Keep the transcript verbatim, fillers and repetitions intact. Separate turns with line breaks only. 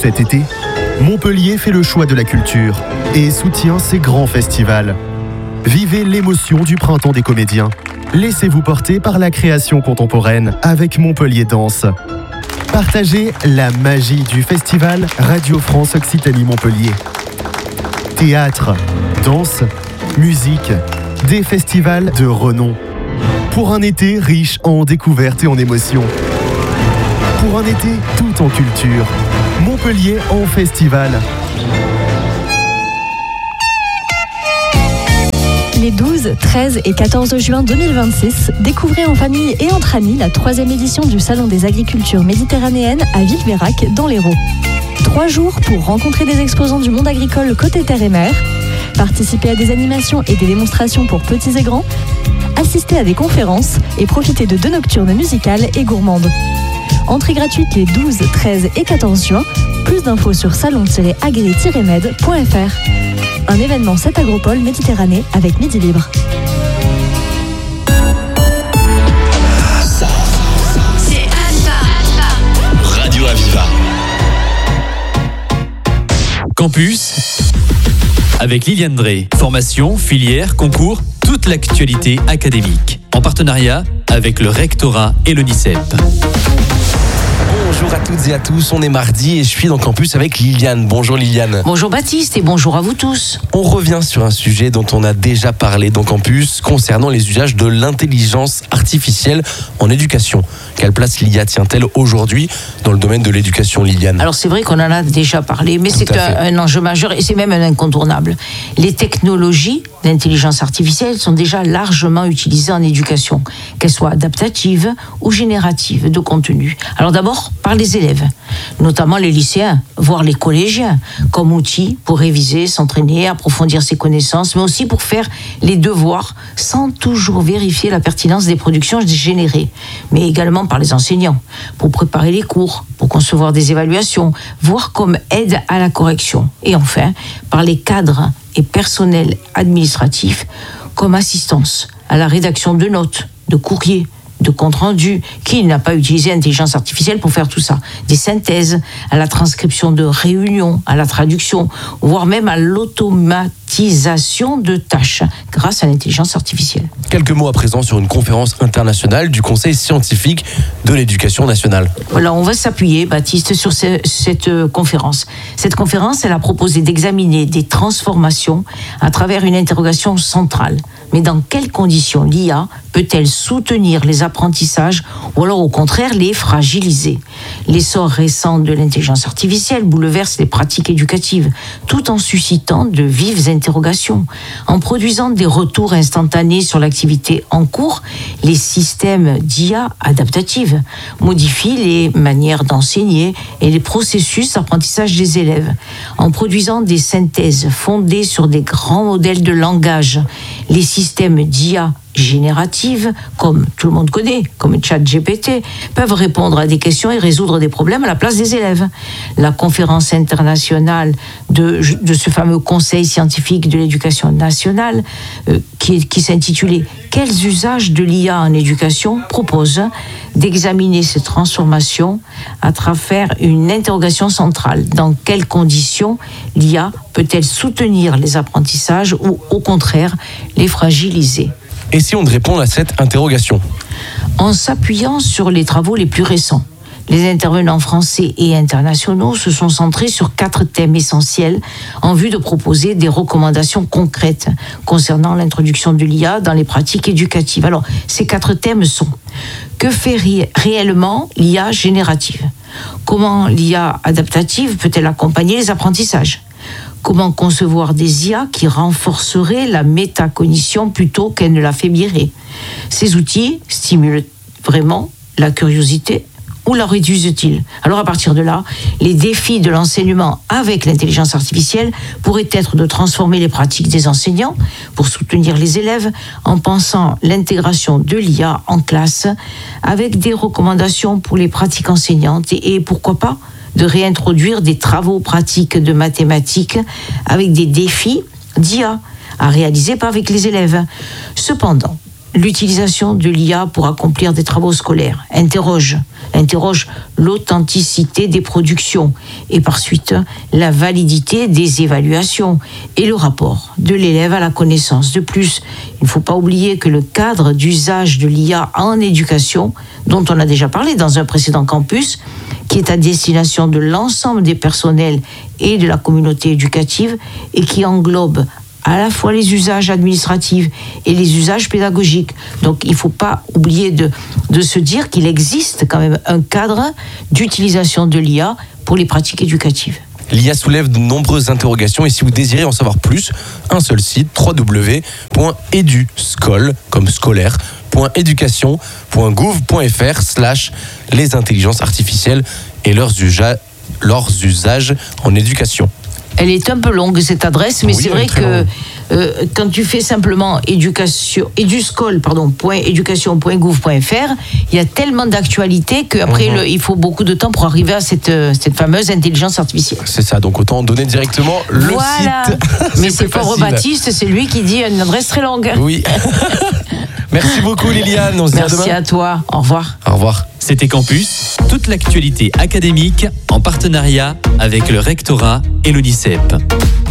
Cet été, Montpellier fait le choix de la culture et soutient ses grands festivals. Vivez l'émotion du printemps des comédiens. Laissez-vous porter par la création contemporaine avec Montpellier Danse. Partagez la magie du festival Radio France Occitanie Montpellier. Théâtre, danse, musique, des festivals de renom. Pour un été riche en découvertes et en émotions. Pour un été tout en culture. Montpellier en festival.
Les douze, treize et quatorze juin deux mille vingt-six, découvrez en famille et entre amis la troisième édition du Salon des agricultures méditerranéennes à Villeveyrac dans l'Hérault. Trois jours pour rencontrer des exposants du monde agricole côté terre et mer, participer à des animations et des démonstrations pour petits et grands, assister à des conférences et profiter de deux nocturnes musicales et gourmandes. Entrée gratuite les douze, treize et quatorze juin. Plus d'infos sur salon tiret agri tiret med point f r. Un événement sept Agropole Méditerranée avec Midi Libre.
C'est
Radio Aviva.
Campus avec Liliane Drey. Formation, filière, concours, toute l'actualité académique. En partenariat avec le rectorat et l'O N I C E P.
Bonjour à toutes et à tous, on est mardi et je suis dans Campus avec Liliane. Bonjour Liliane.
Bonjour Baptiste et bonjour à vous tous.
On revient sur un sujet dont on a déjà parlé dans Campus concernant les usages de l'intelligence artificielle en éducation. Quelle place l'I A tient-elle aujourd'hui dans le domaine de l'éducation, Liliane ?
Alors c'est vrai qu'on en a déjà parlé, mais
Tout
c'est un, un enjeu majeur et c'est même un incontournable. Les technologies d'intelligence artificielle sont déjà largement utilisées en éducation, qu'elles soient adaptatives ou génératives de contenu. Alors d'abord, par les élèves, notamment les lycéens, voire les collégiens, comme outil pour réviser, s'entraîner, approfondir ses connaissances, mais aussi pour faire les devoirs sans toujours vérifier la pertinence des productions générées, mais également par les enseignants, pour préparer les cours, pour concevoir des évaluations, voire comme aide à la correction. Et enfin, par les cadres et personnels administratifs, comme assistance à la rédaction de notes, de courriers, de compte rendu. Qui n'a pas utilisé l'intelligence artificielle pour faire tout ça ? Des synthèses, à la transcription de réunions, à la traduction, voire même à l'automatisation de tâches grâce à l'intelligence artificielle.
Quelques mots à présent sur une conférence internationale du Conseil scientifique de l'éducation nationale.
Voilà, on va s'appuyer, Baptiste, sur ce, cette euh, conférence. Cette conférence, elle a proposé d'examiner des transformations à travers une interrogation centrale. Mais dans quelles conditions l'I A peut-elle soutenir les apprentissages ou alors au contraire les fragiliser ? L'essor récent de l'intelligence artificielle bouleverse les pratiques éducatives tout en suscitant de vives interrogations. En produisant des retours instantanés sur l'activité en cours, les systèmes d'I A adaptatifs modifient les manières d'enseigner et les processus d'apprentissage des élèves. En produisant des synthèses fondées sur des grands modèles de langage, les systèmes d'I A génératives, comme tout le monde connaît, comme ChatGPT, peuvent répondre à des questions et résoudre des problèmes à la place des élèves. La conférence internationale de, de ce fameux Conseil scientifique de l'éducation nationale, euh, qui, qui s'intitulait « Quels usages de l'I A en éducation ?» propose d'examiner ces transformations à travers une interrogation centrale. Dans quelles conditions l'I A peut-elle soutenir les apprentissages ou, au contraire, les fragiliser ?
Et si on répond à cette interrogation ?
En s'appuyant sur les travaux les plus récents, les intervenants français et internationaux se sont centrés sur quatre thèmes essentiels en vue de proposer des recommandations concrètes concernant l'introduction de l'I A dans les pratiques éducatives. Alors, ces quatre thèmes sont: que fait ré- réellement l'I A générative ? Comment l'I A adaptative peut-elle accompagner les apprentissages ? Comment concevoir des I A qui renforceraient la métacognition plutôt qu'elles ne l'affaibliraient ? Ces outils stimulent vraiment la curiosité ou la réduisent-ils ? Alors à partir de là, les défis de l'enseignement avec l'intelligence artificielle pourraient être de transformer les pratiques des enseignants pour soutenir les élèves en pensant l'intégration de l'I A en classe avec des recommandations pour les pratiques enseignantes et, et pourquoi pas de réintroduire des travaux pratiques de mathématiques avec des défis d'I A à réaliser par avec les élèves. Cependant, l'utilisation de l'I A pour accomplir des travaux scolaires, interroge, interroge l'authenticité des productions et par suite la validité des évaluations et le rapport de l'élève à la connaissance. De plus, il ne faut pas oublier que le cadre d'usage de l'I A en éducation, dont on a déjà parlé dans un précédent campus, qui est à destination de l'ensemble des personnels et de la communauté éducative et qui englobe à la fois les usages administratifs et les usages pédagogiques. Donc il ne faut pas oublier de, de se dire qu'il existe quand même un cadre d'utilisation de l'I A pour les pratiques éducatives.
L'I A soulève de nombreuses interrogations et si vous désirez en savoir plus, un seul site, w w w point eduscol, comme scolaire, point éducation point gouv point f r slash les intelligences artificielles et leurs, usa- leurs usages en éducation.
Elle est un peu longue cette adresse, mais
oui,
c'est vrai que euh, quand tu fais simplement éducation, eduscol, pardon, point éducation point gouv point f r, il y a tellement d'actualités qu'après mm-hmm. le, il faut beaucoup de temps pour arriver à cette, cette fameuse intelligence artificielle.
C'est ça, donc autant donner directement le
voilà.
site.
Mais c'est Paul Baptiste, c'est lui qui dit une adresse très longue.
Oui. Merci beaucoup Liliane, on se dit à demain.
Merci à toi, au revoir.
Au revoir.
C'était Campus, toute l'actualité académique en partenariat avec le rectorat et l'U N I C E P.